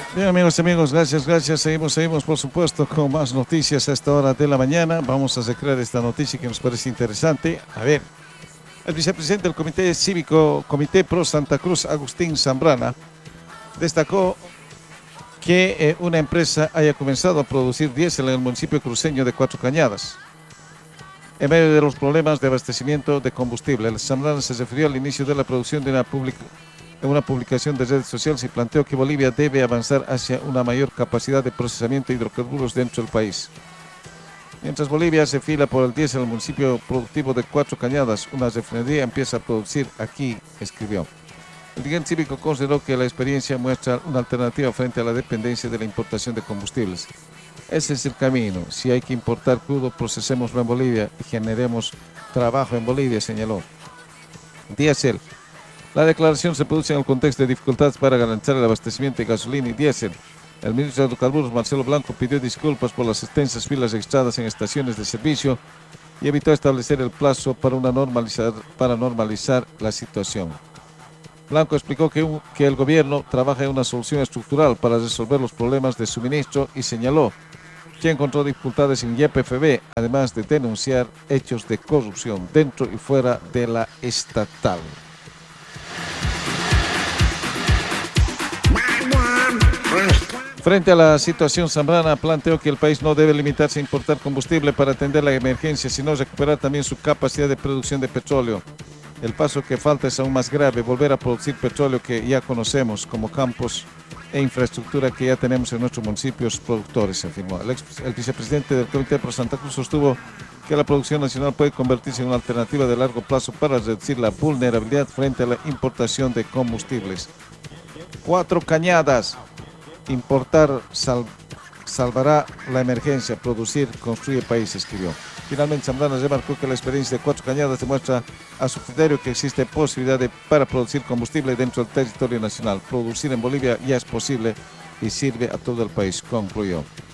Bien, amigos y amigos, gracias. Seguimos, por supuesto, con más noticias a esta hora de la mañana. Vamos a sacar esta noticia que nos parece interesante. A ver, el vicepresidente del Comité Cívico, Comité Pro Santa Cruz, Agustín Zambrana, destacó que una empresa haya comenzado a producir diésel en el municipio cruceño de Cuatro Cañadas. En medio de los problemas de abastecimiento de combustible, el Zambrana se refirió al inicio de la producción de una publicación de redes sociales y planteó que Bolivia debe avanzar hacia una mayor capacidad de procesamiento de hidrocarburos dentro del país. Mientras Bolivia se fila por el diésel, el municipio productivo de Cuatro Cañadas, una refinería, empieza a producir aquí, escribió. El dirigente cívico consideró que la experiencia muestra una alternativa frente a la dependencia de la importación de combustibles. Ese es el camino. Si hay que importar crudo, procesémoslo en Bolivia y generemos trabajo en Bolivia, señaló. Diésel. La declaración se produce en el contexto de dificultades para garantizar el abastecimiento de gasolina y diésel. El ministro de Hidrocarburos, Marcelo Blanco, pidió disculpas por las extensas filas registradas en estaciones de servicio y evitó establecer el plazo para normalizar la situación. Blanco explicó que el gobierno trabaja en una solución estructural para resolver los problemas de suministro y señaló que encontró dificultades en YPFB, además de denunciar hechos de corrupción dentro y fuera de la estatal. Frente a la situación, Zambrana planteó que el país no debe limitarse a importar combustible para atender la emergencia, sino recuperar también su capacidad de producción de petróleo. El paso que falta es aún más grave, volver a producir petróleo que ya conocemos como campos e infraestructura que ya tenemos en nuestros municipios productores, afirmó. El vicepresidente del Comité Pro Santa Cruz sostuvo que la producción nacional puede convertirse en una alternativa de largo plazo para reducir la vulnerabilidad frente a la importación de combustibles. Cuatro Cañadas. Importar salvará la emergencia, producir construye país, escribió. Finalmente, Zambrana remarcó que la experiencia de Cuatro Cañadas demuestra a su criterio que existe posibilidad para producir combustible dentro del territorio nacional. Producir en Bolivia ya es posible y sirve a todo el país, concluyó.